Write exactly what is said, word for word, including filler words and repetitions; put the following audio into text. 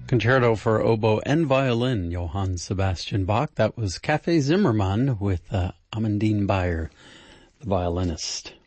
Concerto for oboe and violin, Johann Sebastian Bach. That was Café Zimmermann with uh, Amandine Bayer, the violinist.